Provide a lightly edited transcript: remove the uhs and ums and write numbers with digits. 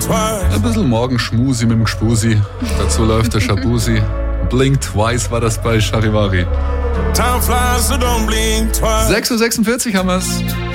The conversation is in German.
Ein bisschen Morgenschmusi mit dem Gspusi. Dazu läuft der Shabusi. Blink Twice war das bei Charivari. 6.46 Uhr haben wir's.